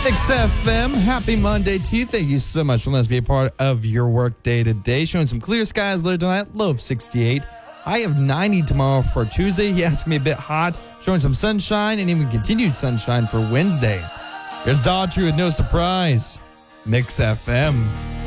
Mix FM, happy Monday to you. Thank you so much for letting us be a part of your work day today. Showing some clear skies later tonight, low of 68. High of 90 tomorrow for Tuesday. Yeah, it's going to be a bit hot. Showing some sunshine and even continued sunshine for Wednesday. Here's Daughtry with No Surprise. Mix FM.